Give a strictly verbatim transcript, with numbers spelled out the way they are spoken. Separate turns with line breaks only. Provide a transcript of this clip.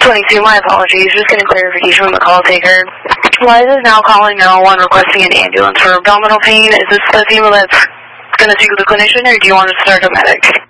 twenty-two, my apologies. Just getting clarification from the call taker. Why is now calling nine one one requesting an ambulance for abdominal pain? Is this the female that's going to speak with the clinician, or do you want to start a medic?